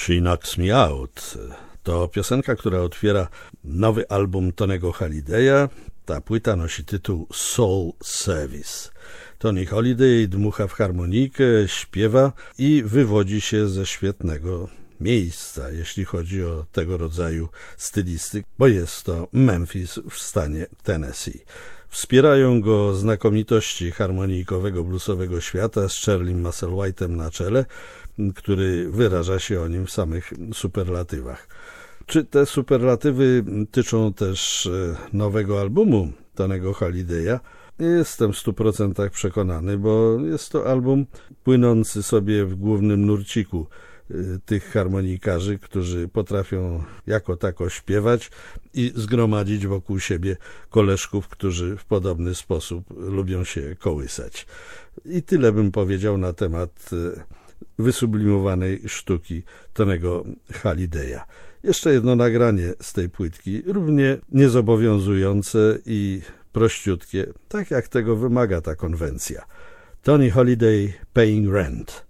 She Knocks Me Out. To piosenka, która otwiera nowy album Tonego Hallidaya. Ta płyta nosi tytuł Soul Service. Tony Halliday dmucha w harmonijkę, śpiewa i wywodzi się ze świetnego miejsca, jeśli chodzi o tego rodzaju stylistyk, bo jest to Memphis w stanie Tennessee. Wspierają go znakomitości harmonijkowego bluesowego świata z Charliem Musselwhite'em na czele, który wyraża się o nim w samych superlatywach. Czy te superlatywy tyczą też nowego albumu Tonego Hallidaya? Nie jestem w 100% przekonany, bo jest to album płynący sobie w głównym nurciku tych harmonikarzy, którzy potrafią jako tako śpiewać i zgromadzić wokół siebie koleżków, którzy w podobny sposób lubią się kołysać. I tyle bym powiedział na temat wysublimowanej sztuki Tonego Hallidaya. Jeszcze jedno nagranie z tej płytki, równie niezobowiązujące i prościutkie, tak jak tego wymaga ta konwencja. Tony Halliday, Paying Rent.